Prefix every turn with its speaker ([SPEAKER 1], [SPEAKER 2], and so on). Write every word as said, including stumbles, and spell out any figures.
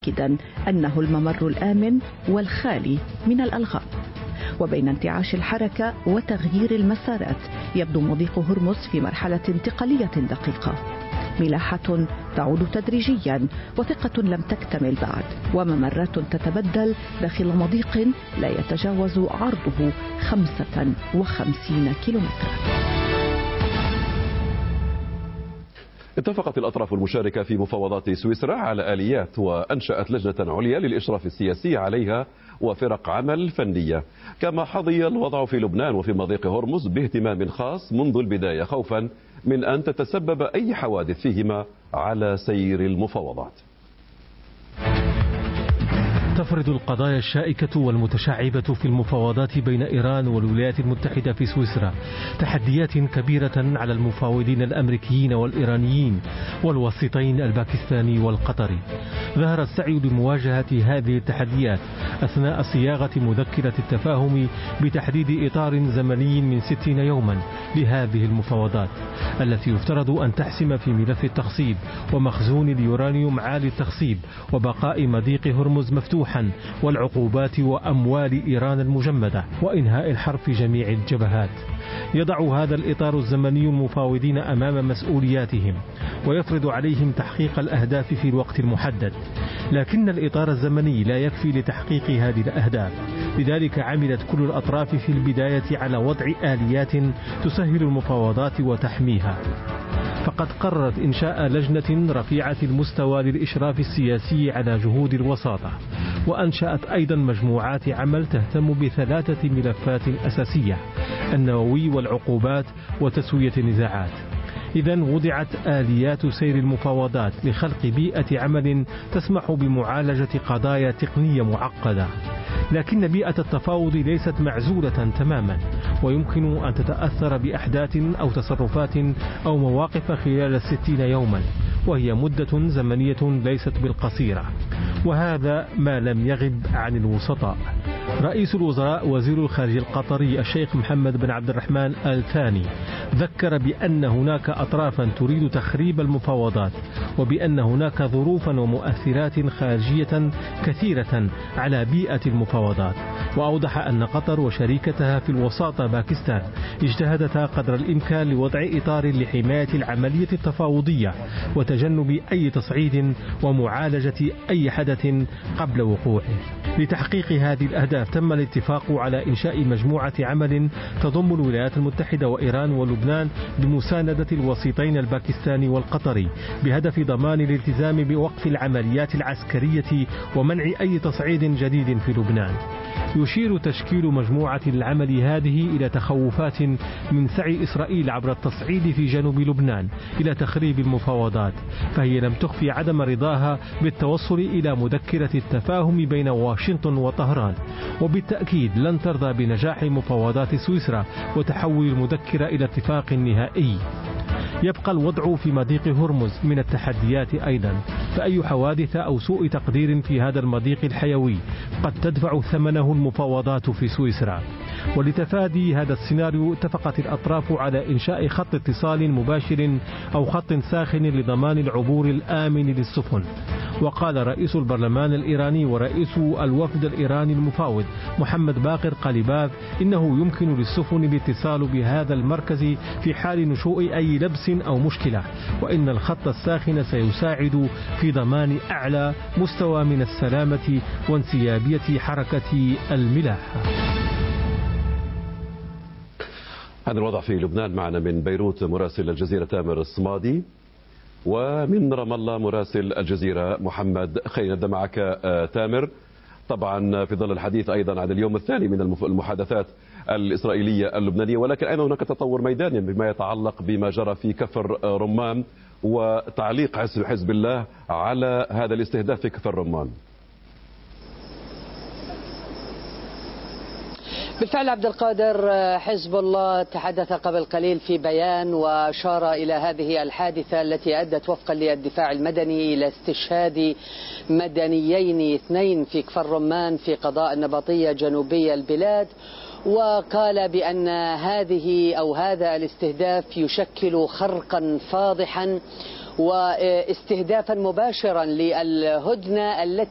[SPEAKER 1] مؤكدا أنه الممر الآمن والخالي من الألغام. وبين انتعاش الحركة وتغيير المسارات يبدو مضيق هرمز في مرحلة انتقالية دقيقة، ملاحة تعود تدريجيا وثقة لم تكتمل بعد، وممرات تتبدل داخل مضيق لا يتجاوز عرضه خمسة وخمسين كيلومترا.
[SPEAKER 2] اتفقت الأطراف المشاركة في مفاوضات سويسرا على آليات وأنشأت لجنة عليا للإشراف السياسي عليها وفرق عمل فنية. كما حظي الوضع في لبنان وفي مضيق هرمز باهتمام خاص منذ البداية، خوفا من أن تتسبب أي حوادث فيهما على سير المفاوضات.
[SPEAKER 3] تفرض القضايا الشائكة والمتشعبة في المفاوضات بين إيران والولايات المتحدة في سويسرا تحديات كبيرة على المفاوضين الأمريكيين والإيرانيين والوسيطين الباكستاني والقطري. ظهر السعي لمواجهة هذه التحديات أثناء صياغة مذكرة التفاهم بتحديد إطار زمني من ستين يوما لهذه المفاوضات التي يفترض أن تحسم في ملف التخصيب ومخزون اليورانيوم عالي التخصيب وبقاء مضيق هرمز مفتوح والعقوبات وأموال إيران المجمدة وإنهاء الحرب في جميع الجبهات. يضع هذا الإطار الزمني المفاوضين أمام مسؤولياتهم ويفرض عليهم تحقيق الأهداف في الوقت المحدد، لكن الإطار الزمني لا يكفي لتحقيق هذه الأهداف. لذلك عملت كل الأطراف في البداية على وضع آليات تسهل المفاوضات وتحميها. فقد قررت إنشاء لجنة رفيعة المستوى للإشراف السياسي على جهود الوساطة، وأنشأت أيضا مجموعات عمل تهتم بثلاثة ملفات أساسية: النووي والعقوبات وتسوية النزاعات. إذن وضعت آليات سير المفاوضات لخلق بيئة عمل تسمح بمعالجة قضايا تقنية معقدة، لكن بيئة التفاوض ليست معزولة تماما، ويمكن أن تتأثر بأحداث أو تصرفات أو مواقف خلال الستين يوما، وهي مدة زمنية ليست بالقصيرة، وهذا ما لم يغب عن الوسطاء. رئيس الوزراء وزير الخارجية القطري الشيخ محمد بن عبد الرحمن آل ثاني ذكر بأن هناك أطرافا تريد تخريب المفاوضات، وبأن هناك ظروفا ومؤثرات خارجية كثيرة على بيئة المفاوضات، وأوضح أن قطر وشريكتها في الوساطة باكستان اجتهدتا قدر الإمكان لوضع إطار لحماية العملية التفاوضية وتجنب أي تصعيد ومعالجة أي حدث قبل وقوعه. لتحقيق هذه الأهداف تم الاتفاق على إنشاء مجموعة عمل تضم الولايات المتحدة وإيران ولبنان بمساندة الوسيطين الباكستاني والقطري، بهدف ضمان الالتزام بوقف العمليات العسكرية ومنع أي تصعيد جديد في لبنان. يشير تشكيل مجموعة العمل هذه إلى تخوفات من سعي إسرائيل عبر التصعيد في جنوب لبنان إلى تخريب المفاوضات، فهي لم تخفي عدم رضاها بالتوصل إلى مذكرة التفاهم بين واشنطن وطهران، وبالتأكيد لن ترضى بنجاح مفاوضات سويسرا وتحول المذكرة إلى اتفاق نهائي. يبقى الوضع في مضيق هرمز من التحديات أيضا، فأي حوادث أو سوء تقدير في هذا المضيق الحيوي قد تدفع ثمنه المفاوضات في سويسرا. ولتفادي هذا السيناريو اتفقت الأطراف على إنشاء خط اتصال مباشر أو خط ساخن لضمان العبور الآمن للسفن. وقال رئيس البرلمان الإيراني ورئيس الوفد الإيراني المفاوض محمد باقر قليباف إنه يمكن للسفن الاتصال بهذا المركز في حال نشوء أي لبس أو مشكلة، وإن الخط الساخن سيساعد في ضمان أعلى مستوى من السلامة وانسيابية حركة الملاحة.
[SPEAKER 2] هذا الوضع في لبنان. معنا من بيروت مراسل الجزيرة تامر الصمادي، ومن رام الله مراسل الجزيرة محمد خير. نبدأ معك تامر، طبعا في ظل الحديث أيضا عن اليوم الثاني من المحادثات الإسرائيلية اللبنانية، ولكن أين هناك تطور ميداني بما يتعلق بما جرى في كفر رمان وتعليق حزب الله على هذا الاستهداف في كفر رمان؟
[SPEAKER 4] بالفعل عبد القادر، حزب الله تحدث قبل قليل في بيان وأشار إلى هذه الحادثة التي أدت وفقا للدفاع المدني إلى استشهاد مدنيين اثنين في كفر رمان في قضاء النبطية جنوبي البلاد، وقال بأن هذه أو هذا الاستهداف يشكل خرقا فاضحا واستهدافا مباشرا للهدنة التي